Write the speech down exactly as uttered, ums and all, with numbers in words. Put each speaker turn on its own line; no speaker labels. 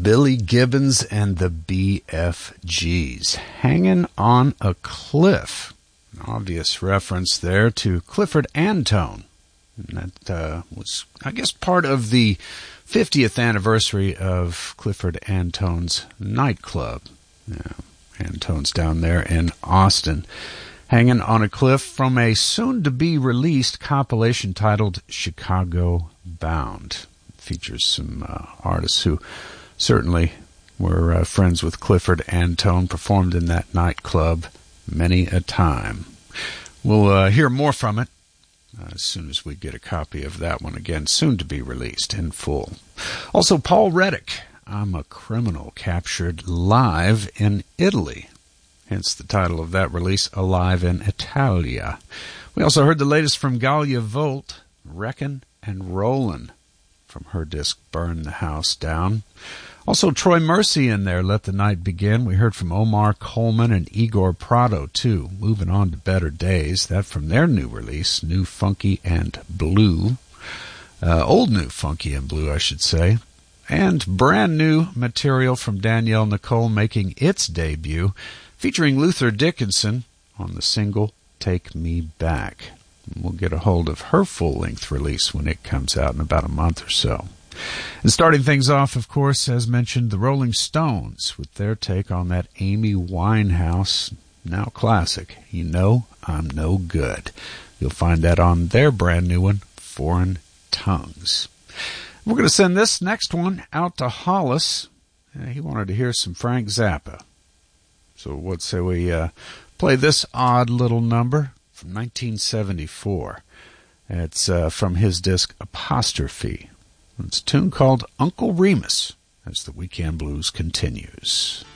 Billy Gibbons and the B F Gs, Hanging on a Cliff. An obvious reference there to Clifford Antone. And that uh, was, I guess, part of the fiftieth anniversary of Clifford Antone's nightclub. Yeah, Antone's down there in Austin. Hanging on a Cliff from a soon-to-be-released compilation titled Chicago Bound. It features some uh, artists who certainly were uh, friends with Clifford Antone, performed in that nightclub many a time. We'll uh, hear more from it uh, as soon as we get a copy of that one, again, soon to be released in full. Also, Paul Reddick, I'm a Criminal, captured live in Italy. Hence the title of that release, Alive in Italia. We also heard the latest from Galia Volt, Wreckin' and Rollin', from her disc Burn the House Down. Also Troy Mercy in there, Let the Night Begin. We heard from Omar Coleman and Igor Prado, too. Moving on to Better Days. That from their new release, New Funky and Blue. Uh, old New Funky and Blue, I should say. And brand new material from Danielle Nicole making its debut, featuring Luther Dickinson on the single Take Me Back. We'll get a hold of her full-length release when it comes out in about a month or so. And starting things off, of course, as mentioned, the Rolling Stones with their take on that Amy Winehouse, now classic, You Know I'm No Good. You'll find that on their brand new one, Foreign Tongues. We're going to send this next one out to Hollis. Uh, he wanted to hear some Frank Zappa. So what say we uh, play this odd little number from nineteen seventy-four. It's uh, from his disc Apostrophe. It's a tune called Uncle Remus as the Weekend Blues continues.